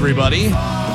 everybody.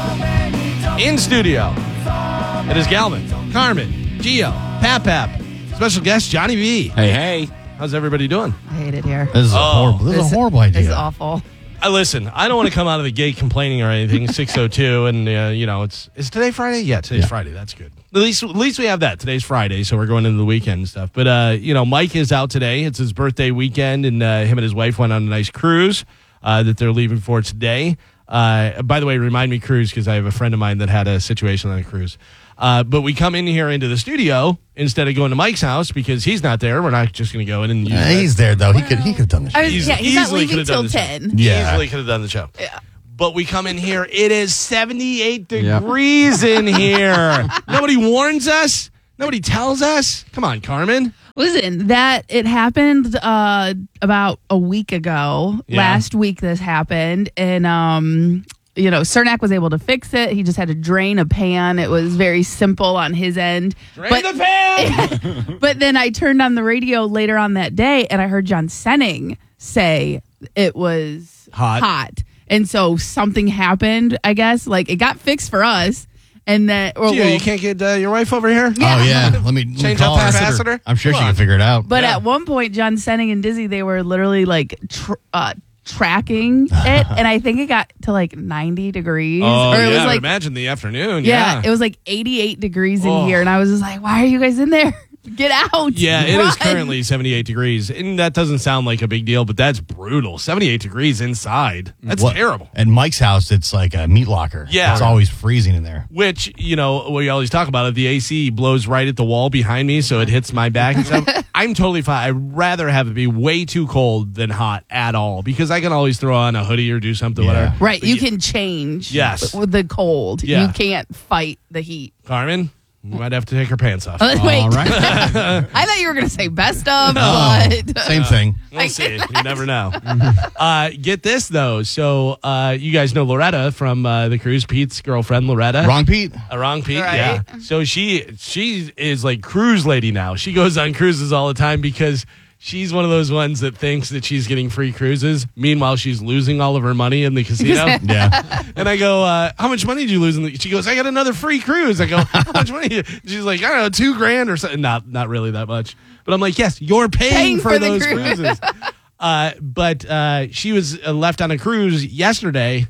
In studio, it is Galvin, Carmen, Gio, Pap, special guest Johnny V. Hey. How's everybody doing? I hate it here. This is horrible. This is a horrible idea. This is awful. Listen, I don't want to come out of the gate complaining or anything. 6:02, and is today Friday? Yeah, today's Friday. That's good. At least we have that. Today's Friday, so we're going into the weekend and stuff. But Mike is out today. It's his birthday weekend, and him and his wife went on a nice cruise that they're leaving for today. By the way, remind me cruise because I have a friend of mine that had a situation on a cruise. But we come in here into the studio instead of going to Mike's house because he's not there. We're not just going to go in and use he's there, though. He could have done the show. He's not leaving till 10. Easily could have done the show. Yeah. But we come in here. It is 78 degrees in here. Nobody warns us. Nobody tells us. Come on, Carmen. Listen, it happened about a week ago. Yeah. Last week this happened. And, Cernak was able to fix it. He just had to drain a pan. It was very simple on his end. Drain the pan! But then I turned on the radio later on that day, and I heard John Senning say it was hot. And so something happened, I guess. Like, it got fixed for us. And then, Gio, you can't get your wife over here? Yeah. Oh, yeah. Let me change call up her. capacitor. I'm sure she can figure it out. But at one point, John Senning and Dizzy, they were literally like tracking it, and I think it got to like 90 degrees. Oh, or it was I would like, imagine the afternoon. it was like 88 degrees in here, and I was just like, why are you guys in there? Get out. Yeah, it Run. is currently 78 degrees, and that doesn't sound like a big deal, but that's brutal. 78 degrees inside. That's terrible. At Mike's house, it's like a meat locker. Yeah. It's always freezing in there. Which, we always talk about it. The AC blows right at the wall behind me, so it hits my back and stuff. I'm totally fine. I'd rather have it be way too cold than hot at all, because I can always throw on a hoodie or do something, whatever. Right, But you can change with the cold. Yeah. You can't fight the heat. Carmen, you might have to take her pants off. Wait, All right. I thought you were going to say best of, Oh, but... same thing. We'll see. You never know. Get this, though. So you guys know Loretta from the cruise, Pete's girlfriend, Loretta. Wrong Pete? Wrong Pete, Right. yeah. So she is like cruise lady now. She goes on cruises all the time because she's one of those ones that thinks that she's getting free cruises. Meanwhile, she's losing all of her money in the casino. Yeah. And I go, how much money did you lose? She goes, I got another free cruise. I go, how much money? She's like, I don't know, $2,000 or something. Not really that much. But I'm like, yes, you're paying for the those cruise. cruises. But she was left on a cruise yesterday.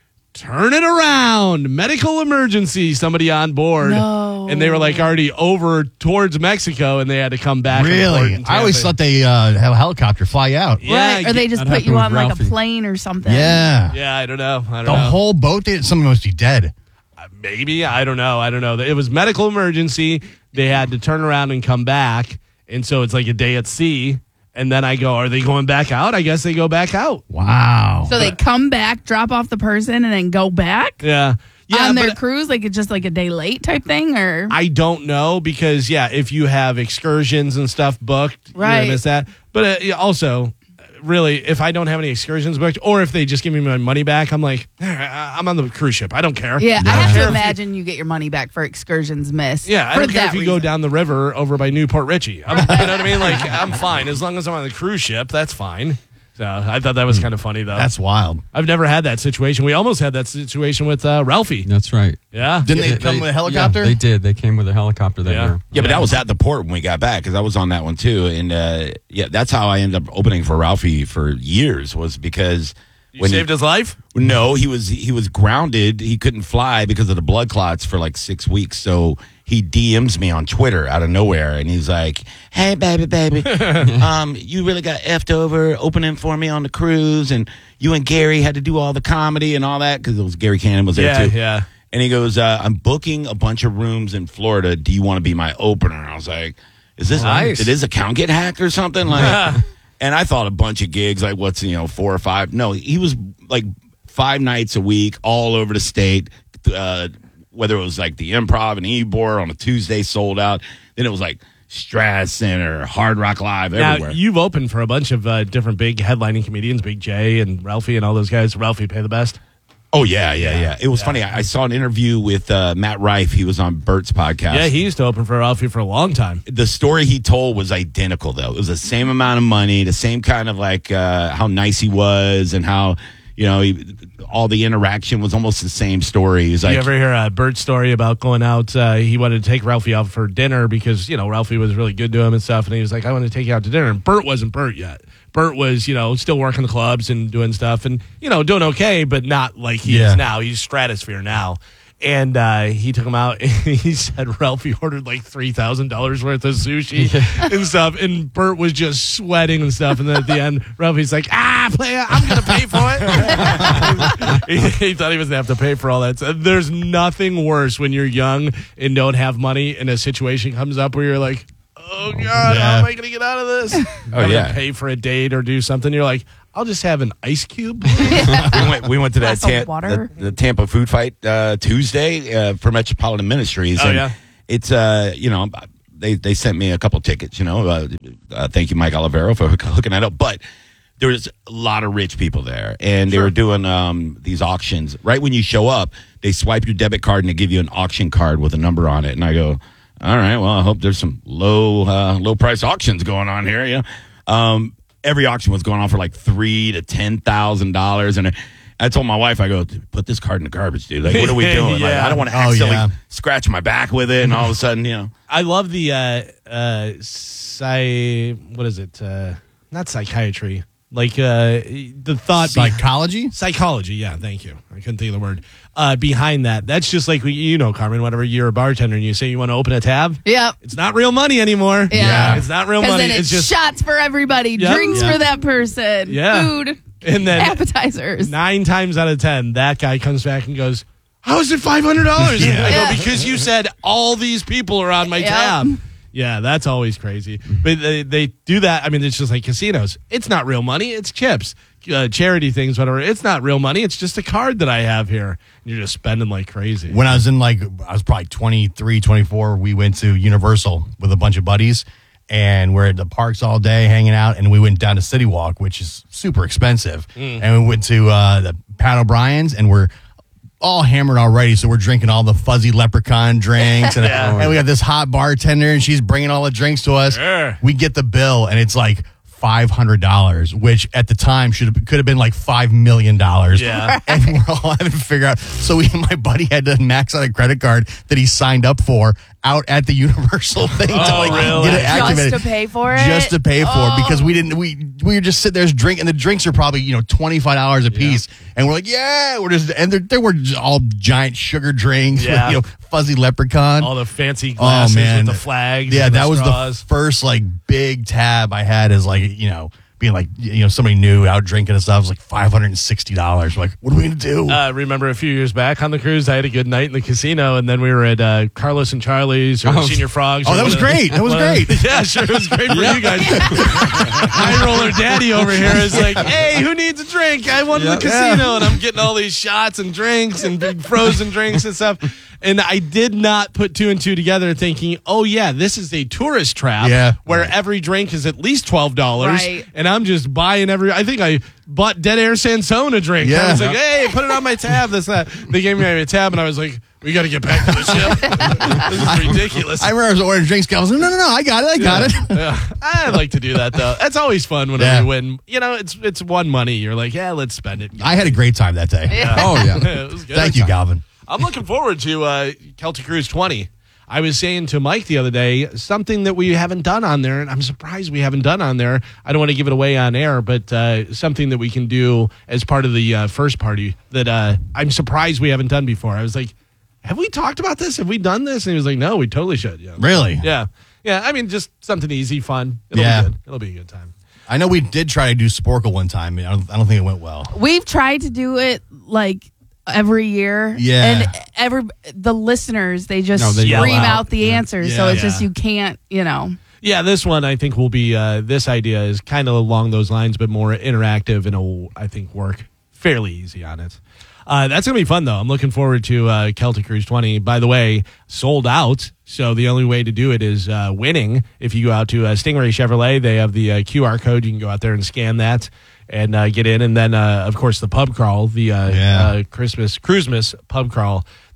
Turn it around. Medical emergency. Somebody on board. No. And they were like already over towards Mexico, and they had to come back. and report Really? in I always Tampa. thought they have a helicopter fly out. Yeah, Right, or they just That put you happened on with like Ralphie. a plane or something. Yeah. Yeah, I don't know. The whole boat, someone must be dead. Maybe. I don't know. It was medical emergency. They had to turn around and come back. And so it's like a day at sea. And then I go, are they going back out? I guess they go back out. Wow. So they come back, drop off the person, and then go back Yeah. on their but cruise, like it's just like a day late type thing, or I don't know because, if you have excursions and stuff booked, you're going Right. to miss that. But also, really, if I don't have any excursions booked or if they just give me my money back, I'm like, I'm on the cruise ship. I don't care. yeah, I don't have care to if you- imagine you get your money back for excursions missed. Yeah, I for don't care that if you go reason. down the river over by Newport Richie. You know what I mean? Like, I'm fine. As long as I'm on the cruise ship, that's fine. So I thought that was kind of funny, though. That's wild. I've never had that situation. We almost had that situation with Ralphie. That's right. Yeah. Didn't they come with a helicopter? Yeah, they did. They came with a helicopter that Yeah. year. Yeah, but that was at the port when we got back because I was on that one too, and that's how I ended up opening for Ralphie for years was because You saved his life? No, he was grounded. He couldn't fly because of the blood clots for like 6 weeks. So he DMs me on Twitter out of nowhere, and he's like, "Hey, baby, you really got effed over opening for me on the cruise, and you and Gary had to do all the comedy and all that because it was Gary Cannon was there too." Yeah. And he goes, "I'm booking a bunch of rooms in Florida. Do you want to be my opener?" And I was like, "Is this Nice. Did his account get hacked or something?" Like, and I thought a bunch of gigs, like 4 or 5. No, he was like 5 nights a week, all over the state. Whether it was like the Improv and Ybor on a Tuesday, sold out. Then it was like Strat Center, Hard Rock Live, everywhere. Now, you've opened for a bunch of different big headlining comedians, Big J and Ralphie and all those guys. Ralphie pay the best. Oh, yeah. It was funny. I saw an interview with Matt Rife. He was on Bert's podcast. Yeah, he used to open for Ralphie for a long time. The story he told was identical, though. It was the same amount of money, the same kind of like how nice he was and how, all the interaction was almost the same story. He's like, you ever hear Bert's story about going out? He wanted to take Ralphie out for dinner because, Ralphie was really good to him and stuff. And he was like, I want to take you out to dinner. And Bert wasn't Bert yet. Bert was, still working the clubs and doing stuff and, doing okay, but not like he is now. He's stratosphere now. And he took him out, and he said Ralphie ordered like $3,000 worth of sushi and stuff. And Bert was just sweating and stuff. And then at the end, Ralphie's like, playa, I'm going to pay for it. he thought he was going to have to pay for all that. So there's nothing worse when you're young and don't have money and a situation comes up where you're like, oh, God, how am I going to get out of this? I'm going to pay for a date or do something. You're like, I'll just have an ice cube. we went to that water. the Tampa food fight Tuesday for Metropolitan Ministries. Oh, and yeah. It's, they sent me a couple tickets, thank you, Mike Olivero, for hooking that up. But there was a lot of rich people there, and they were doing these auctions. Right when you show up, they swipe your debit card, and they give you an auction card with a number on it. And I go, all right, well, I hope there's some low price auctions going on here. Yeah. Every auction was going on for like $3,000 to $10,000, and I told my wife, I go, put this card in the garbage, dude. Like, what are we doing? Like, I don't want to accidentally scratch my back with it, and all of a sudden, I love the what is it? Not psychiatry. Like the thought Psychology? Psychology, yeah, thank you. I couldn't think of the word. Behind that. That's just like, Carmen, whenever you're a bartender and you say you want to open a tab. Yep. It's not real money anymore. Yeah. It's not real money. Then it's just shots for everybody, Yep. drinks for that person, food, and then appetizers. 9 times out of 10, that guy comes back and goes, how is it $500? And I go, because you said all these people are on my tab. Yeah, that's always crazy. But they do that. I mean, it's just like casinos. It's not real money. It's chips, charity things, whatever. It's not real money. It's just a card that I have here. And you're just spending like crazy. When I was I was probably 23, 24, we went to Universal with a bunch of buddies, and we're at the parks all day hanging out, and we went down to City Walk, which is super expensive. And we went to the Pat O'Brien's, and we're all hammered already, so we're drinking all the fuzzy leprechaun drinks, and, and we got this hot bartender, and she's bringing all the drinks to us. We get the bill, and it's like $500, which at the time could have been like $5 million. Yeah. And we're all having to figure out. So my buddy had to max out a credit card that he signed up for out at the Universal thing really? Get it activated. Just to pay for it? Just to pay for it, because we were just sitting there drinking, and the drinks are probably $25 a piece, and we're like, they were just all giant sugar drinks with fuzzy leprechaun, all the fancy glasses with the flags. Yeah, and that was straws. the first like big tab I had, as like being like somebody new out drinking and stuff. It was like $560. Like, what are we gonna do? Remember a few years back on the cruise, I had a good night in the casino, and then we were at Carlos and Charlie's or Senior Frogs. Oh, that was great. That was great. Yeah, sure, it was great for you guys. High roller daddy over here is like, hey, who needs a drink? I won the casino, and I'm getting all these shots and drinks and big frozen drinks and stuff. And I did not put 2 and 2 together thinking, oh, yeah, this is a tourist trap where every drink is at least $12. Right. And I'm just buying I think I bought Dead Air Sansone a drink. Yeah. I was like, hey, put it on my tab. They gave me a tab, and I was like, we got to get back to the ship. This is ridiculous. I remember I was ordering drinks. I was like, no, I got it. Yeah. I like to do that, though. That's always fun whenever you win. It's one money. You're like, yeah, let's spend it. I had a great time that day. Yeah. Oh, yeah. It was good. Thank you, Galvin. I'm looking forward to Celtic Cruise 20. I was saying to Mike the other day, something that we haven't done on there, and I'm surprised we haven't done on there. I don't want to give it away on air, but something that we can do as part of the first party that I'm surprised we haven't done before. I was like, have we talked about this? Have we done this? And he was like, no, we totally should. Yeah. Really? Yeah. Yeah, I mean, just something easy, fun. It'll be good. It'll be a good time. I know we did try to do Sporkle one time. I don't think it went well. We've tried to do it like every year. Yeah. And the listeners, they just they scream yell out the answers. So it's just, you can't, Yeah, this one I think will be, this idea is kind of along those lines, but more interactive and will, I think, work fairly easy on it. That's going to be fun, though. I'm looking forward to Celtic Cruise 20. By the way, sold out, so the only way to do it is winning. If you go out to Stingray Chevrolet, they have the QR code. You can go out there and scan that and get in. And then, of course, the pub crawl, the Christmas pub crawl.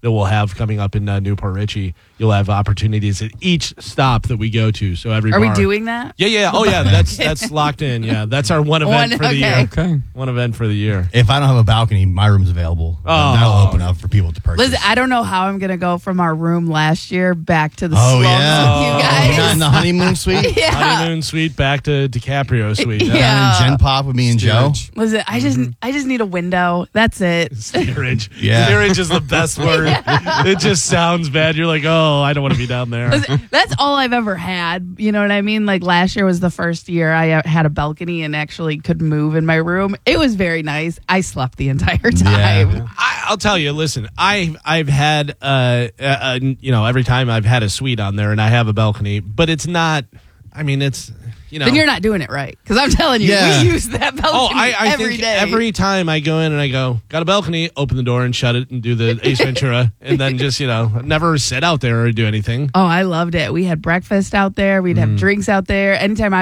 that we'll have coming up in Newport Richey. You'll have opportunities at each stop that we go to. So every Are bar, we doing that? Yeah. Oh, yeah. That's locked in. Yeah, that's our one event for the year. Okay. One event for the year. If I don't have a balcony, my room's available. Oh. That'll open up for people to purchase. Listen, I don't know how I'm going to go from our room last year back to the Oh, slopes yeah. with you You're guys. not in the honeymoon suite? Yeah. Honeymoon suite back to DiCaprio suite. Yeah. And Gen Pop with me and Joe? Steerage. Listen, I just need a window. That's it. Steerage. Yeah. Steerage is the best word. It just sounds bad. You're like, oh, I don't want to be down there. Listen, that's all I've ever had. You know what I mean? Like last year was the first year I had a balcony and actually could move in my room. It was very nice. I slept the entire time. Yeah. I'll tell you. Listen, I've had every time I've had a suite on there, and I have a balcony, but it's not. I mean, it's Then you're not doing it right. Because I'm telling you, Yeah. we use that balcony Oh, I every think day. every time I go in and I go, got a balcony, open the door and shut it and do the Ace Ventura, and then just never sit out there or do anything. Oh, I loved it. We had breakfast out there. We'd have drinks out there. Anytime